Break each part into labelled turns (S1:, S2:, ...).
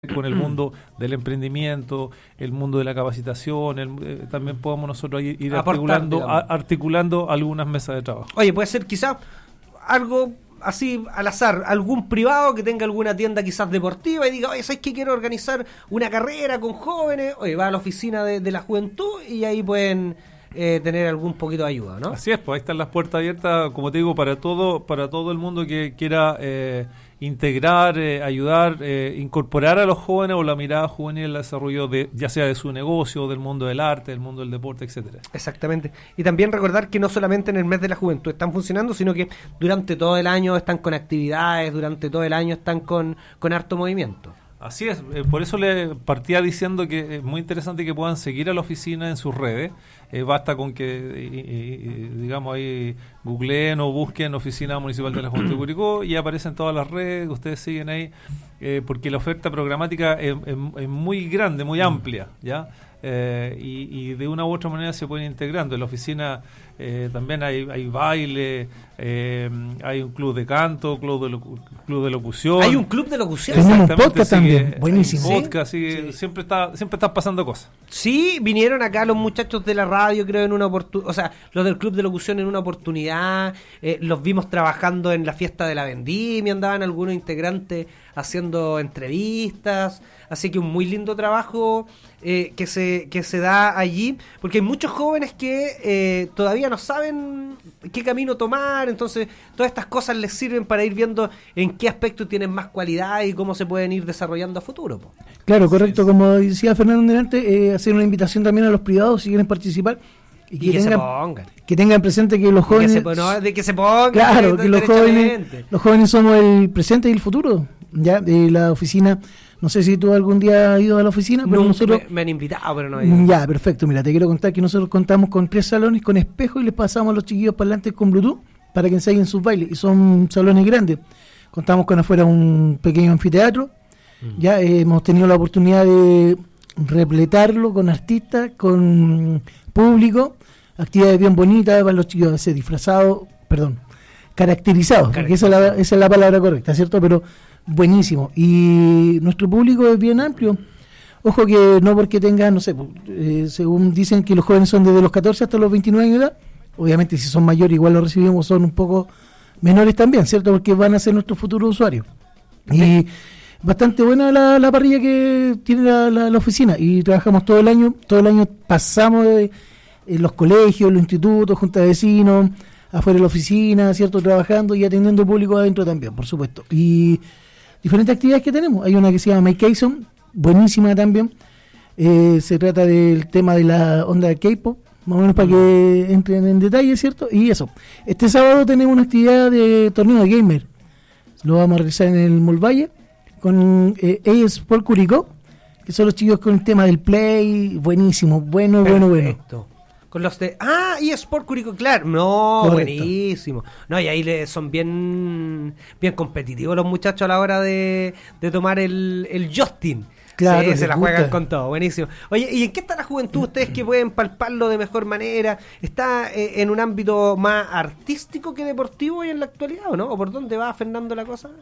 S1: con el mundo del emprendimiento, el mundo de la capacitación, también podemos nosotros ir articulando algunas mesas de trabajo.
S2: Oye, puede ser quizás algo así al azar, algún privado que tenga alguna tienda quizás deportiva y diga, oye, ¿sabes qué? Quiero organizar una carrera con jóvenes. Oye, va a la oficina de la juventud y ahí pueden tener algún poquito de ayuda, ¿no?
S1: Así es, pues ahí están las puertas abiertas, como te digo, para todo el mundo que quiera integrar, ayudar, incorporar a los jóvenes o la mirada juvenil al desarrollo ya sea de su negocio, del mundo del arte, del mundo del deporte, etcétera.
S2: Exactamente. Y también recordar que no solamente en el mes de la juventud están funcionando, sino que durante todo el año están con actividades, durante todo el año están con harto movimiento.
S1: Así es, por eso le partía diciendo que es muy interesante que puedan seguir a la oficina en sus redes. Basta con que, digamos, ahí googleen o busquen Oficina Municipal de la Juventud de Curicó y aparecen todas las redes, ustedes siguen ahí, porque la oferta programática es muy grande, muy amplia, ¿ya? Y de una u otra manera se pueden integrando. En la oficina también hay baile, hay un club de canto, club de locución.
S2: Hay un club de locución.
S3: Tenemos un podcast también, buenísimo.
S1: Podcast, sí. Siempre están pasando cosas.
S2: Sí, vinieron acá los muchachos de la radio, creo, en una oportunidad, o sea, los del club de locución en una oportunidad, los vimos trabajando en la fiesta de la vendimia, andaban algunos integrantes haciendo entrevistas, así que un muy lindo trabajo que se da allí, porque hay muchos jóvenes que todavía no saben qué camino tomar, entonces todas estas cosas les sirven para ir viendo en qué aspectos tienen más cualidad y cómo se pueden ir desarrollando a futuro.
S3: Claro, correcto, como decía Fernando delante, hacer una invitación también a los privados si quieren participar.
S2: Y que
S3: tengan presente que los jóvenes...
S2: que se pongan.
S3: Claro, que los jóvenes somos el presente y el futuro. Ya, la oficina, no sé si tú algún día has ido a la oficina, pero nosotros...
S2: Me han invitado, pero no he ido.
S3: Ya, perfecto. Mira, te quiero contar que nosotros contamos con 3 salones con espejo y les pasamos a los chiquillos parlantes con Bluetooth para que ensayen sus bailes. Y son salones grandes. Contamos con afuera un pequeño anfiteatro. Ya hemos tenido la oportunidad de repletarlo con artistas, con público, actividades bien bonitas para los chicos, ser disfrazados, caracterizados, porque esa es la palabra correcta, ¿cierto? Pero buenísimo. Y nuestro público es bien amplio. Ojo que no porque tengan, no sé, según dicen que los jóvenes son desde los 14 hasta los 29 años de edad, obviamente si son mayores igual los recibimos, son un poco menores también, ¿cierto? Porque van a ser nuestros futuros usuarios. Y bastante buena la parrilla que tiene la oficina y trabajamos todo el año pasamos en los colegios, los institutos, juntas de vecinos, afuera de la oficina, ¿cierto? Trabajando y atendiendo público adentro también, por supuesto. Y diferentes actividades que tenemos. Hay una que se llama Make Kayson, buenísima también. Se trata del tema de la onda de K-pop, más o menos para que entren en detalle, ¿cierto? Y eso. Este sábado tenemos una actividad de torneo de gamer. Lo vamos a realizar en el Mall Valle con eSport Curicó, que son los chicos con el tema del play, buenísimo, bueno.
S2: Con los de eSport Curicó, claro, no, correcto. Buenísimo. No, y ahí son bien competitivos los muchachos a la hora de tomar el joystick.
S3: Claro,
S2: sí, se la juegan con todo, buenísimo. Oye, ¿y en qué está la juventud? Ustedes que pueden palparlo de mejor manera, ¿está en un ámbito más artístico que deportivo y en la actualidad o no? ¿O por dónde va, Fernando, la cosa?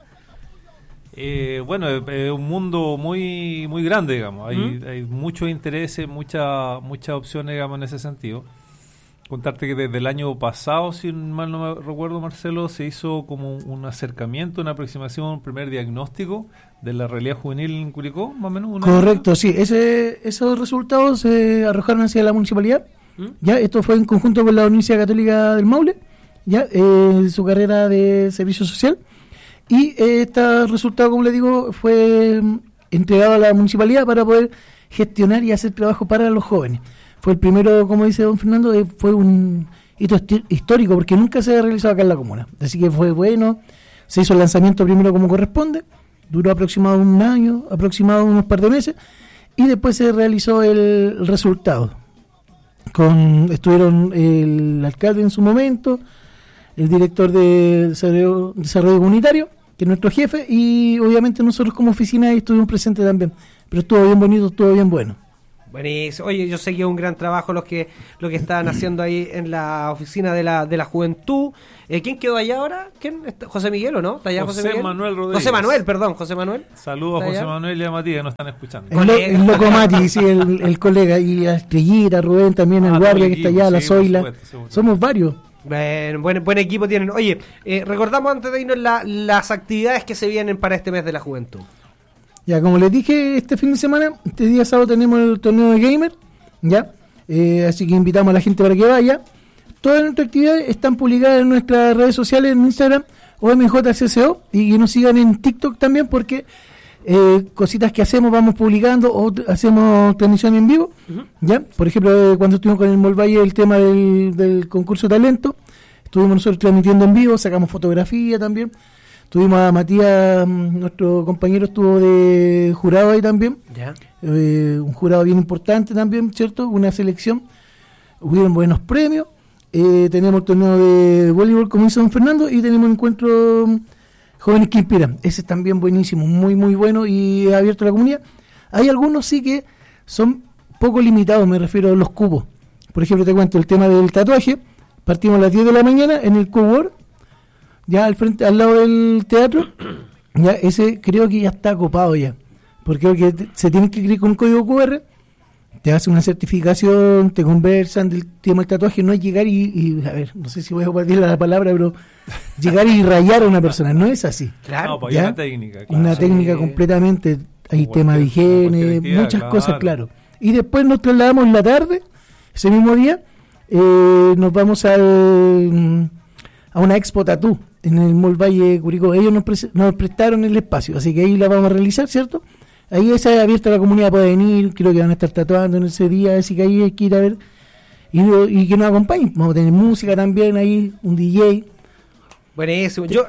S1: Bueno, es un mundo muy muy grande, digamos. Hay muchos intereses, muchas opciones, digamos, en ese sentido. Contarte que desde el año pasado, si mal no me recuerdo, Marcelo, se hizo como un acercamiento, una aproximación, un primer diagnóstico de la realidad juvenil en Curicó, más o menos.
S3: Correcto, sí. Esos resultados se arrojaron hacia la municipalidad. Ya, esto fue en conjunto con la Universidad Católica del Maule, ya, su carrera de servicio social. Y este resultado, como les digo, fue entregado a la municipalidad para poder gestionar y hacer trabajo para los jóvenes. Fue el primero, como dice don Fernando, fue un hito histórico porque nunca se ha realizado acá en la comuna. Así que fue bueno, se hizo el lanzamiento primero como corresponde, duró aproximadamente un año, unos par de meses, y después se realizó el resultado. Estuvieron el alcalde en su momento, el director de desarrollo comunitario, que es nuestro jefe, y obviamente nosotros como oficina estuvimos presentes también. Pero estuvo bien bonito, estuvo bien bueno.
S2: Buenísimo. Oye, yo sé que es un gran trabajo lo que estaban haciendo ahí en la oficina de la juventud. ¿Quién quedó allá ahora? ¿Quién? ¿José Miguel o no? ¿Está allá
S1: José
S2: Miguel?
S1: Manuel Rodríguez.
S2: José Manuel, perdón, José Manuel.
S1: Saludos a José Manuel y a Matías, que nos están escuchando.
S3: El loco Mati, sí, el colega, y a Estrellita, Rubén también, el guardia que está allá, la Zoila. Somos varios.
S2: Buen equipo tienen. Oye, recordamos antes de irnos las actividades que se vienen para este mes de la juventud.
S3: Ya, como les dije, este fin de semana, este día sábado tenemos el torneo de gamer, ya, así que invitamos a la gente para que vaya. Todas nuestras actividades están publicadas en nuestras redes sociales, en Instagram, OMJCCO, y que nos sigan en TikTok también, porque cositas que hacemos vamos publicando, o hacemos transmisión en vivo, ya. Por ejemplo, cuando estuvimos con el Molvalle, el tema del concurso de talento, estuvimos nosotros transmitiendo en vivo, sacamos fotografía también. Tuvimos a Matías, nuestro compañero, estuvo de jurado ahí también.
S2: Ya.
S3: Un jurado bien importante también, ¿cierto? Una selección. Hubieron buenos premios. Tenemos el torneo de voleibol, como hizo don Fernando, y tenemos el encuentro Jóvenes que Inspiran. Ese es también buenísimo, muy, muy bueno y abierto a la comunidad. Hay algunos sí que son poco limitados, me refiero a los cubos. Por ejemplo, te cuento el tema del tatuaje. Partimos a las 10 de la mañana en el Cubo, ya al lado del teatro. Ya ese creo que ya está copado ya, porque se tiene que escribir con un código QR, te hace una certificación, te conversan del tema del tatuaje. No es llegar y a ver, no sé si voy a compartir la palabra, pero llegar y rayar a una persona, no es así.
S2: Claro,
S1: no, pues hay una técnica. Claro.
S3: Una técnica completamente, hay tema de higiene, muchas cosas, claro. Y después nos trasladamos en la tarde, ese mismo día, nos vamos a una expo tatú en el Mall Valle Curicó. Ellos nos prestaron el espacio, así que ahí la vamos a realizar, ¿cierto? Ahí esa abierta a la comunidad, puede venir, creo que van a estar tatuando en ese día, así que ahí hay que ir a ver y que nos acompañen. Vamos a tener música también ahí, un DJ.
S2: Buenísimo. Yo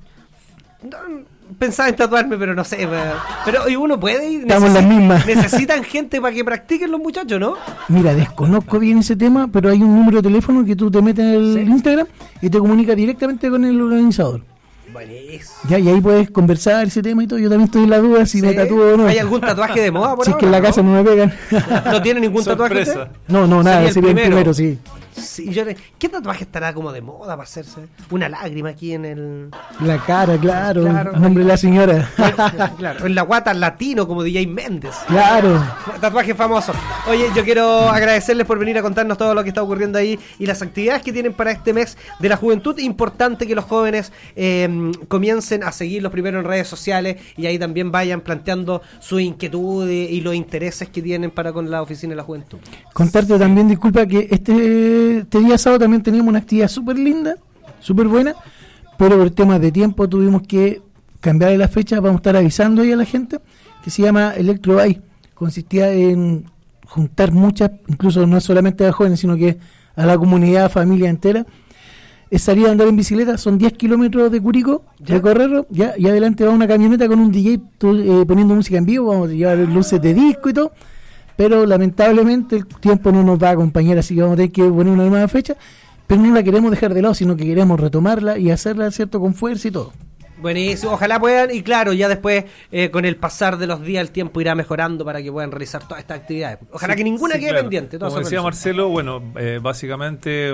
S2: pensaba en tatuarme, pero no sé. Pero ¿y uno puede ir?
S3: Estamos las mismas.
S2: Necesitan gente para que practiquen los muchachos, ¿no?
S3: Mira, desconozco bien ese tema, pero hay un número de teléfono que tú te metes en el Instagram y te comunicas directamente con el organizador.
S2: Buenísimo.
S3: Ya, y ahí puedes conversar ese tema y todo. Yo también estoy en la duda si me tatúo o no.
S2: ¿Hay algún tatuaje de moda por
S3: si
S2: ahora?
S3: Es que en la casa no me pegan.
S2: ¿No tiene ningún tatuaje usted?
S3: No, nada, sería el primero, sí.
S2: Sí, ¿qué tatuaje estará como de moda para hacerse? Una lágrima aquí en el...
S3: La cara, claro. A nombre de la señora.
S2: Claro, en la guata latino como DJ Méndez.
S3: Claro.
S2: Tatuaje famoso. Oye, yo quiero agradecerles por venir a contarnos todo lo que está ocurriendo ahí y las actividades que tienen para este mes de la juventud. Importante que los jóvenes comiencen a seguirlos primero en redes sociales y ahí también vayan planteando sus inquietudes y los intereses que tienen para con la oficina de la juventud.
S3: Contarte también, disculpa, que este día sábado también teníamos una actividad súper linda, súper buena, pero por temas de tiempo tuvimos que cambiar la fecha. Vamos a estar avisando ahí a la gente, que se llama Electro Bay. Consistía en juntar muchas, incluso no solamente a jóvenes, sino que a la comunidad, familia entera. Es salir a andar en bicicleta, son 10 kilómetros de Curicó, recorrerlo, ya, y adelante va una camioneta con un DJ poniendo música en vivo. Vamos a llevar luces de disco y todo, pero lamentablemente el tiempo no nos va a acompañar, así que vamos a tener que poner una nueva fecha, pero no la queremos dejar de lado, sino que queremos retomarla y hacerla, ¿cierto?, con fuerza y todo.
S2: Buenísimo, ojalá puedan, y claro, ya después con el pasar de los días el tiempo irá mejorando para que puedan realizar todas estas actividades. Ojalá que ninguna quede pendiente.
S1: Como decía Marcelo, bueno, básicamente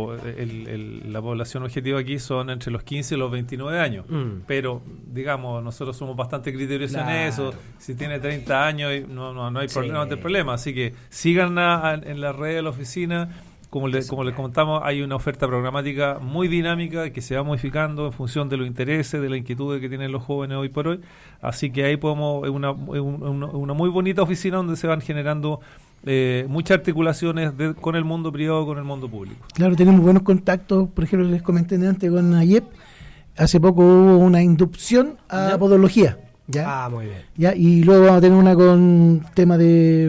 S1: la población objetiva aquí son entre los 15 y los 29 años, pero digamos, nosotros somos bastante criteriosos en eso. Si tiene 30 años no hay problema, así que sigan en la red de la oficina. Como les comentamos, hay una oferta programática muy dinámica que se va modificando en función de los intereses, de las inquietudes que tienen los jóvenes hoy por hoy. Así que ahí podemos, una muy bonita oficina donde se van generando muchas articulaciones con el mundo privado, con el mundo público.
S3: Claro, tenemos buenos contactos. Por ejemplo, les comenté antes con AYEP. Hace poco hubo una inducción a podología. ¿Ya?
S2: Muy bien.
S3: ¿Ya? Y luego vamos a tener una con tema de...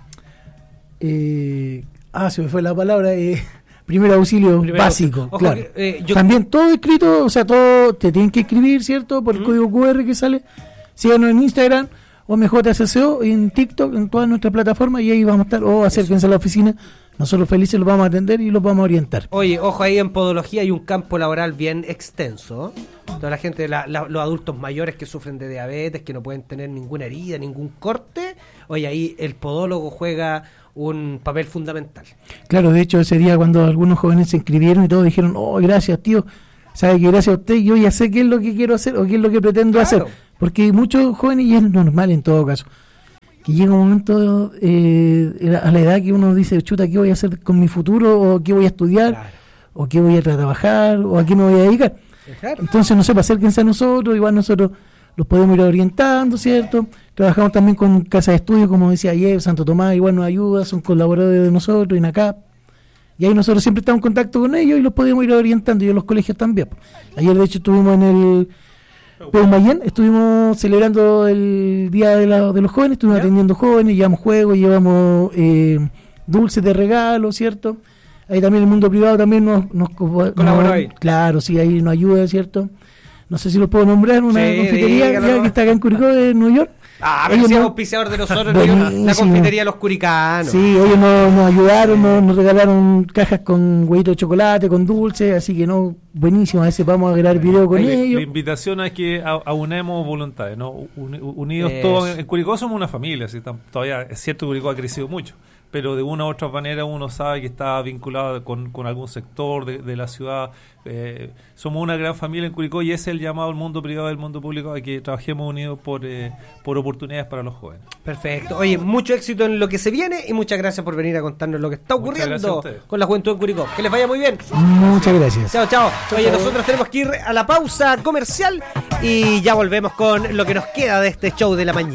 S3: se me fue la palabra, primer auxilio básico. Ojo, claro. También todo escrito, o sea, todo te tienen que escribir, ¿cierto? Por el código QR que sale. Síganos en Instagram, OMJCCO, en TikTok, en todas nuestras plataformas, y ahí vamos a estar, acérquense a la oficina. Nosotros felices los vamos a atender y los vamos a orientar.
S2: Oye, ojo, ahí en podología hay un campo laboral bien extenso. Toda la gente, los adultos mayores que sufren de diabetes, que no pueden tener ninguna herida, ningún corte. oye, ahí el podólogo juega un papel fundamental.
S3: Claro, de hecho ese día cuando algunos jóvenes se inscribieron y todos dijeron, oh, gracias tío, sabe que gracias a usted yo ya sé qué es lo que quiero hacer o qué es lo que pretendo hacer, porque muchos jóvenes, y es normal en todo caso, que llega un momento a la edad que uno dice, chuta, ¿qué voy a hacer con mi futuro? ¿O qué voy a estudiar? ¿O qué voy a trabajar? ¿O a qué me voy a dedicar? Entonces, no sé, acérquense a nosotros, igual nosotros los podemos ir orientando, ¿cierto? Trabajamos también con casas de estudio, como decía ayer, Santo Tomás, igual nos ayuda, son colaboradores de nosotros, INACAP, y ahí nosotros siempre estamos en contacto con ellos y los podemos ir orientando, y en los colegios también. Ayer, de hecho, estuvimos en el Peumayén, estuvimos celebrando el Día de los Jóvenes, estuvimos atendiendo jóvenes, llevamos juegos, llevamos dulces de regalo, ¿cierto? Ahí también el mundo privado también nos
S2: colaboró ahí.
S3: Claro, sí, ahí nos ayuda, ¿cierto? No sé si lo puedo nombrar, una confitería que está acá en Curicó, en Nueva York.
S2: Pero si es auspiciador de nosotros, la confitería Los Curicanos.
S3: Sí, ellos nos ayudaron, nos regalaron cajas con huevitos de chocolate, con dulce, así que no, buenísimo, a veces vamos a grabar video con ellos.
S1: La invitación es que aunemos voluntades, ¿no? Unidos todos, en Curicó somos una familia, ¿sí? Todavía es cierto que Curicó ha crecido mucho, pero de una u otra manera uno sabe que está vinculado con algún sector de la ciudad. Somos una gran familia en Curicó y ese es el llamado al mundo privado y al mundo público a que trabajemos unidos por oportunidades para los jóvenes.
S2: Perfecto. Oye, mucho éxito en lo que se viene y muchas gracias por venir a contarnos lo que está ocurriendo con la juventud en Curicó. Que les vaya muy bien.
S3: Muchas gracias.
S2: Chao, chao. Oye, nosotros tenemos que ir a la pausa comercial y ya volvemos con lo que nos queda de este show de la mañana.